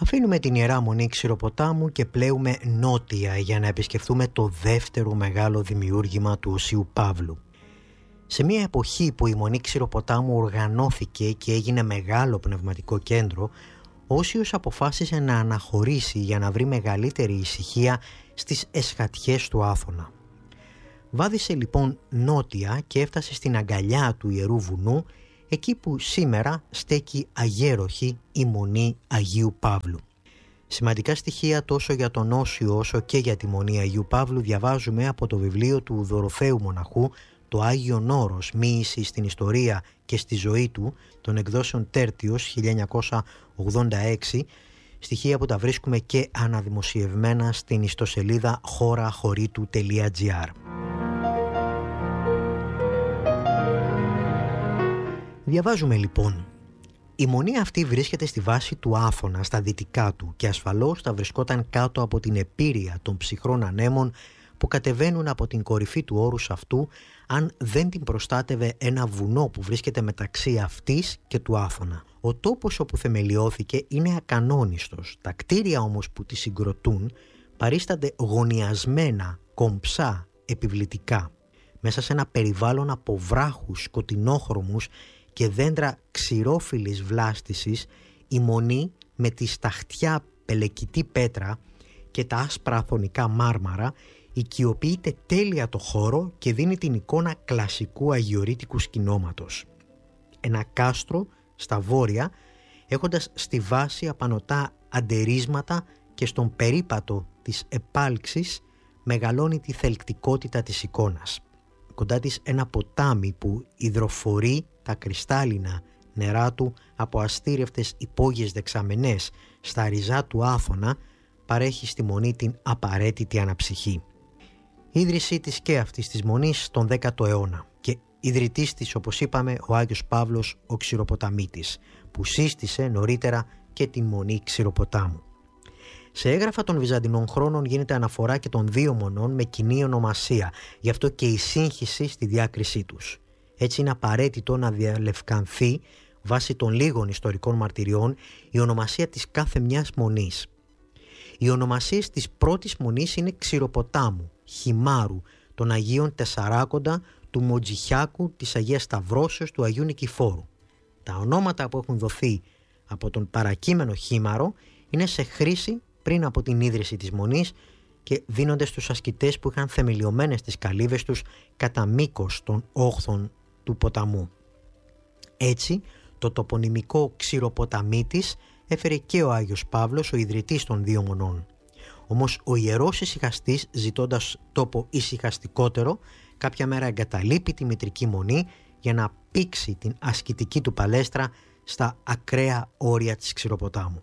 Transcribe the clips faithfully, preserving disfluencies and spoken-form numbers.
Αφήνουμε την Ιερά Μονή Ξηροποτάμου και πλέουμε νότια για να επισκεφθούμε το δεύτερο μεγάλο δημιούργημα του Οσίου Παύλου. Σε μια εποχή που η Μονή Ξηροποτάμου οργανώθηκε και έγινε μεγάλο πνευματικό κέντρο, ο Όσιος αποφάσισε να αναχωρήσει για να βρει μεγαλύτερη ησυχία στις εσχατιές του Άθωνα. Βάδισε λοιπόν νότια και έφτασε στην αγκαλιά του Ιερού Βουνού, εκεί που σήμερα στέκει αγέροχη η Μονή Αγίου Παύλου. Σημαντικά στοιχεία τόσο για τον Όσιο όσο και για τη Μονή Αγίου Παύλου διαβάζουμε από το βιβλίο του Δωροθέου Μοναχού, το Άγιον Όρος, μοίηση στην ιστορία και στη ζωή του, των εκδόσεων Τέρτιος χίλια εννιακόσια ογδόντα έξι, στοιχεία που τα βρίσκουμε και αναδημοσιευμένα στην ιστοσελίδα χώρα χωρίτου τελεία τζι άρ. Διαβάζουμε λοιπόν: η μονή αυτή βρίσκεται στη βάση του Άθωνα στα δυτικά του και ασφαλώς θα βρισκόταν κάτω από την επήρεια των ψυχρών ανέμων που κατεβαίνουν από την κορυφή του όρους αυτού, αν δεν την προστάτευε ένα βουνό που βρίσκεται μεταξύ αυτής και του Άθωνα. Ο τόπος όπου θεμελιώθηκε είναι ακανόνιστος. Τα κτίρια όμως που τη συγκροτούν παρίστανται γωνιασμένα, κομψά, επιβλητικά, μέσα σε ένα περιβάλλον από βράχους σκοτεινόχρωμους και δέντρα ξηρόφυλλης βλάστησης. Η μονή με τη σταχτιά πελεκητή πέτρα και τα άσπρα αθωνικά μάρμαρα οικειοποιείται τέλεια το χώρο και δίνει την εικόνα κλασικού αγιορείτικου σκηνώματος. Ένα κάστρο στα βόρεια, έχοντας στη βάση απανωτά αντερίσματα και στον περίπατο της επάλξης μεγαλώνει τη θελκτικότητα της εικόνας. Κοντά της ένα ποτάμι που υδροφορεί τα κρυστάλλινα νερά του από αστήρευτες υπόγειες δεξαμενές στα ριζά του Άθωνα παρέχει στη μονή την απαραίτητη αναψυχή. Η ίδρυσή της και αυτής της μονής τον δέκατο αιώνα και ιδρυτής της, όπως είπαμε, ο Άγιος Παύλος ο Ξηροποταμίτης, που σύστησε νωρίτερα και την Μονή Ξηροποτάμου. Σε έγγραφα των Βυζαντινών χρόνων γίνεται αναφορά και των δύο μονών με κοινή ονομασία, γι' αυτό και η σύγχυση στη διάκρισή τους. Έτσι είναι απαραίτητο να διαλευκανθεί, βάσει των λίγων ιστορικών μαρτυριών, η ονομασία της κάθε μιας μονής. Οι ονομασίες της πρώτης μονής είναι Ξηροποτάμου, Χιμάρου, των Αγίων Τεσσαράκοντα, του Μοτζιχιάκου, της Αγίας Σταυρώσεως, του Αγίου Νικηφόρου. Τα ονόματα που έχουν δοθεί από τον παρακείμενο Χίμαρο είναι σε χρήση πριν από την ίδρυση της μονής και δίνονται στους ασκητές που είχαν θεμελιωμένες τις καλύβες τους κατά μήκος των όχθων του ποταμού. Έτσι, το τοπονυμικό Ξηροποταμίτης έφερε και ο Άγιος Παύλος, ο ιδρυτής των δύο μονών. Όμως ο ιερός ησυχαστής, ζητώντας τόπο ησυχαστικότερο, κάποια μέρα εγκαταλείπει τη μητρική μονή για να πήξει την ασκητική του παλέστρα στα ακραία όρια της Ξηροποτάμου.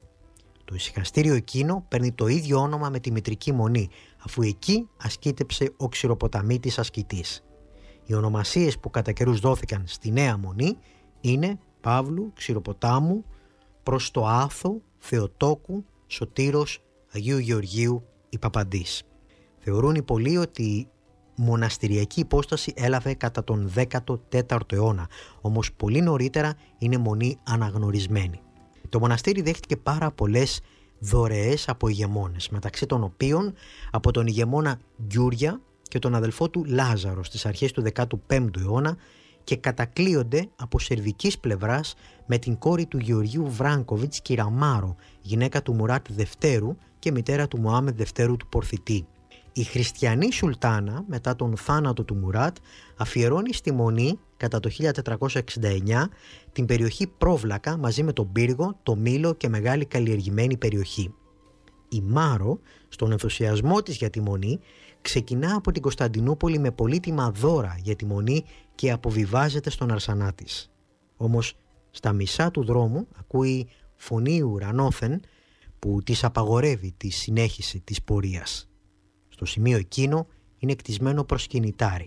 Το ησυχαστήριο εκείνο παίρνει το ίδιο όνομα με τη μητρική μονή, αφού εκεί ασκήτεψε ο Ξηροποταμίτης ασκητής. Οι ονομασίες που κατά καιρούς δόθηκαν στη νέα μονή είναι Παύλου, Ξηροποτάμου, προς το Άθο, Θεοτόκου, Σωτήρος, Αγίου Γεωργίου ή Παπαντής. Θεωρούν οι πολλοί ότι η μοναστηριακή υπόσταση έλαβε κατά τον δέκατο τέταρτο αιώνα, όμως πολύ νωρίτερα είναι μονή αναγνωρισμένη. Το μοναστήρι δέχτηκε πάρα πολλές δωρεές από ηγεμόνες, μεταξύ των οποίων από τον ηγεμόνα Γκιούρια και τον αδελφό του Λάζαρο στις αρχές του δέκατου πέμπτου αιώνα, και κατακλείονται από σερβικής πλευράς με την κόρη του Γεωργίου Βράνκοβιτς Κυραμάρο, γυναίκα του Μουράτ Δευτέρου και μητέρα του Μωάμετ Δευτέρου του Πορθητή. Η χριστιανή Σουλτάνα, μετά τον θάνατο του Μουράτ, αφιερώνει στη μονή κατά το χίλια τετρακόσια εξήντα εννιά την περιοχή Πρόβλακα μαζί με τον Πύργο, το Μήλο και μεγάλη καλλιεργημένη περιοχή. Η Μάρο, στον ενθουσιασμό της για τη μονή, ξεκινά από την Κωνσταντινούπολη με πολύτιμα δώρα για τη μονή και αποβιβάζεται στον Αρσανά της. Όμως στα μισά του δρόμου ακούει φωνή ουρανόθεν που της απαγορεύει τη συνέχιση της πορείας. Στο σημείο εκείνο είναι κτισμένο προσκυνητάρι.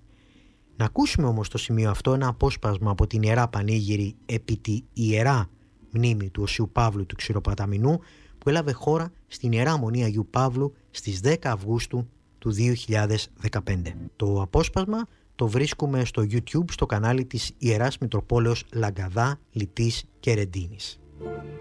Να ακούσουμε όμως στο σημείο αυτό ένα απόσπασμα από την Ιερά Πανήγυρη επί τη Ιερά Μνήμη του Οσίου Παύλου του Ξηροποταμινού, που έλαβε χώρα στην Ιερά Μονή Αγίου Παύλου στις δέκα Αυγούστου του δύο χιλιάδες δεκαπέντε. Το απόσπασμα το βρίσκουμε στο YouTube στο κανάλι της Ιεράς Μητροπόλεως Λαγκαδά, Λιτής και Ρεντίνης.